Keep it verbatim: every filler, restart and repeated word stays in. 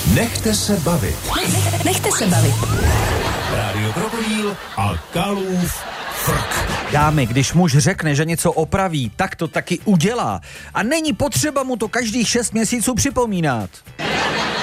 Nechte se bavit. Nechte se bavit. Rádio Krokodýl a Kalův frk. Dámy, když muž řekne, že něco opraví, tak to taky udělá. A není potřeba mu to každých šest měsíců připomínat.